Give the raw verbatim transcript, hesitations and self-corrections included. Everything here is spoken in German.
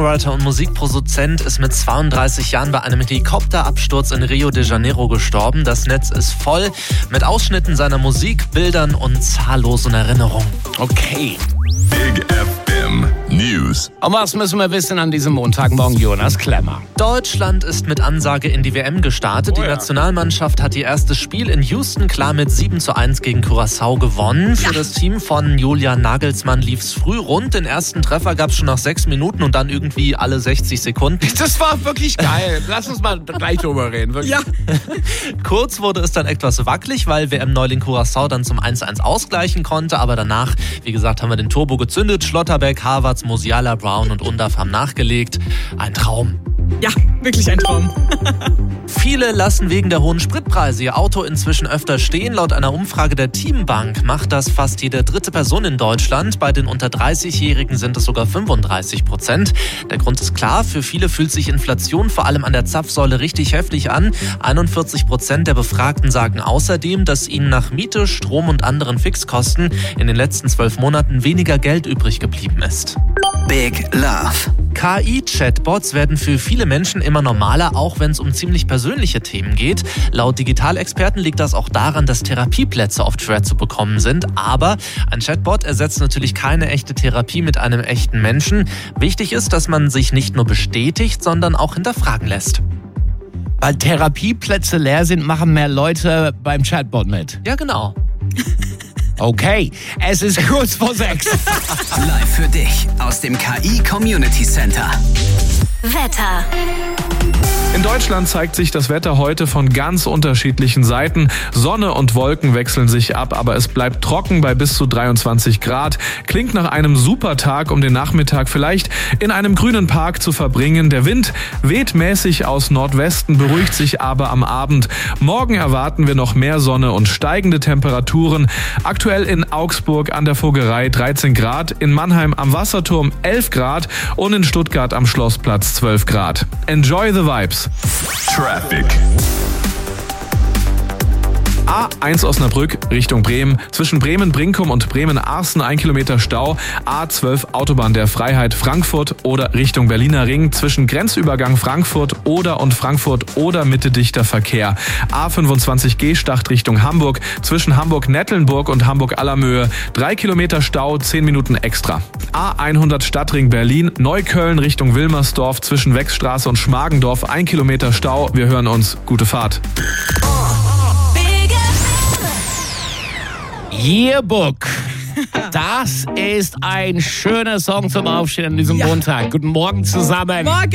Songwriter und Musikproduzent ist mit zweiunddreißig Jahren bei einem Helikopterabsturz in Rio de Janeiro gestorben. Das Netz ist voll mit Ausschnitten seiner Musik, Bildern und zahllosen Erinnerungen. Okay. Big F M News. Und was müssen wir wissen an diesem Montagmorgen, Jonas Klemmer? Deutschland ist mit Ansage in die W M gestartet. Oh die ja. Nationalmannschaft hat ihr erstes Spiel in Houston klar mit sieben zu eins gegen Curaçao gewonnen. Für das Team von Julian Nagelsmann lief es früh rund. Den ersten Treffer gab es schon nach sechs Minuten und dann irgendwie alle sechzig Sekunden. Das war wirklich geil. Lass uns mal gleich drüber reden. Wirklich. Ja. Kurz wurde es dann etwas wackelig, weil W M-Neuling Curaçao dann zum eins zu eins ausgleichen konnte. Aber danach, wie gesagt, haben wir den Turbo gezündet. Schlotterbeck, Havertz, Musiala, Brown und Undav haben nachgelegt. Ein Traum. Ja, wirklich ein Traum. Viele lassen wegen der hohen Spritpreise ihr Auto inzwischen öfter stehen. Laut einer Umfrage der Teambank macht das fast jede dritte Person in Deutschland. Bei den unter dreißigjährigen sind es sogar fünfunddreißig Prozent. Der Grund ist klar, für viele fühlt sich Inflation vor allem an der Zapfsäule richtig heftig an. einundvierzig Prozent der Befragten sagen außerdem, dass ihnen nach Miete, Strom und anderen Fixkosten in den letzten zwölf Monaten weniger Geld übrig geblieben ist. Big Love. K I-Chatbots werden für viele Menschen immer normaler, auch wenn es um ziemlich persönliche Themen geht. Laut Digitalexperten liegt das auch daran, dass Therapieplätze oft schwer zu bekommen sind. Aber ein Chatbot ersetzt natürlich keine echte Therapie mit einem echten Menschen. Wichtig ist, dass man sich nicht nur bestätigt, sondern auch hinterfragen lässt. Weil Therapieplätze leer sind, machen mehr Leute beim Chatbot mit. Ja, genau. Okay, es ist kurz vor sechs. Live für dich aus dem K I Community Center. Wetter. In Deutschland zeigt sich das Wetter heute von ganz unterschiedlichen Seiten. Sonne und Wolken wechseln sich ab, aber es bleibt trocken bei bis zu dreiundzwanzig Grad. Klingt nach einem super Tag, um den Nachmittag vielleicht in einem grünen Park zu verbringen. Der Wind weht mäßig aus Nordwesten, beruhigt sich aber am Abend. Morgen erwarten wir noch mehr Sonne und steigende Temperaturen. Aktuell in Augsburg an der Vogerei dreizehn Grad, in Mannheim am Wasserturm elf Grad und in Stuttgart am Schlossplatz zwölf Grad. Enjoy the vibes. Traffic. A eins Osnabrück Richtung Bremen. Zwischen Bremen-Brinkum und Bremen-Arsen ein Kilometer Stau. A zwölf Autobahn der Freiheit Frankfurt oder Richtung Berliner Ring. Zwischen Grenzübergang Frankfurt oder und Frankfurt oder Mitte dichter Verkehr. A fünfundzwanzig Gstacht Richtung Hamburg. Zwischen Hamburg-Nettlenburg und Hamburg-Allermöhe. Drei Kilometer Stau, zehn Minuten extra. A hundert Stadtring Berlin. Neukölln Richtung Wilmersdorf. Zwischen Wechstraße und Schmargendorf. Ein Kilometer Stau. Wir hören uns. Gute Fahrt. Yearbook. Das ist ein schöner Song zum Aufstehen an diesem Ja. Montag. Guten Morgen zusammen. Morgen.